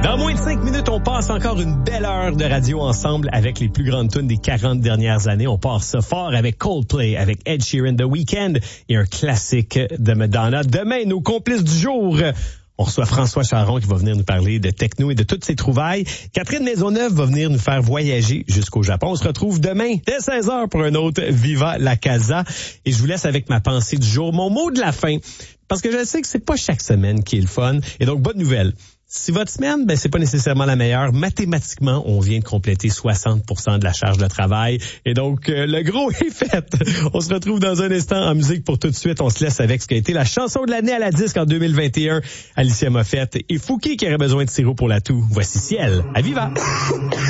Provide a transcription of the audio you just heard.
Dans moins de 5 minutes, on passe encore une belle heure de radio ensemble avec les plus grandes tunes des 40 dernières années. On part ça fort avec Coldplay, avec Ed Sheeran, The Weeknd et un classique de Madonna. Demain, nos complices du jour. On reçoit François Charon qui va venir nous parler de techno et de toutes ses trouvailles. Catherine Maisonneuve va venir nous faire voyager jusqu'au Japon. On se retrouve demain dès 16h pour un autre Viva la Casa. Et je vous laisse avec ma pensée du jour, mon mot de la fin. Parce que je sais que c'est pas chaque semaine qui est le fun. Et donc, bonne nouvelle. Si votre semaine, c'est pas nécessairement la meilleure, mathématiquement, on vient de compléter 60% de la charge de travail. Et donc, le gros est fait. On se retrouve dans un instant en musique pour tout de suite. On se laisse avec ce qui a été la chanson de l'année à la disque en 2021. Alicia Moffett et Fouki qui aurait besoin de sirop pour la toux. Voici Ciel à Viva.